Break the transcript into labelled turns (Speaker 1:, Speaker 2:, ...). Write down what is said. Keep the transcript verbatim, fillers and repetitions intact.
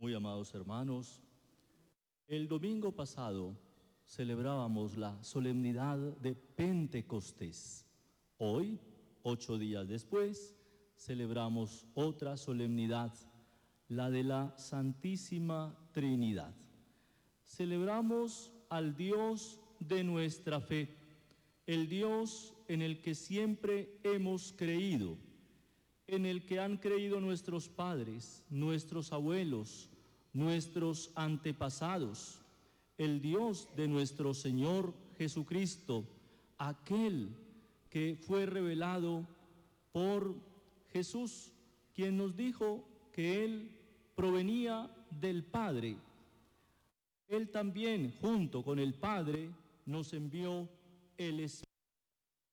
Speaker 1: Muy amados hermanos, el domingo pasado celebrábamos la solemnidad de Pentecostés. Hoy, ocho días después, celebramos otra solemnidad, la de la Santísima Trinidad. Celebramos al Dios de nuestra fe, el Dios en el que siempre hemos creído, en el que han creído nuestros padres, nuestros abuelos, nuestros antepasados, el Dios de nuestro Señor Jesucristo, aquel que fue revelado por Jesús, quien nos dijo que Él provenía del Padre. Él también, junto con el Padre, nos envió el Espíritu.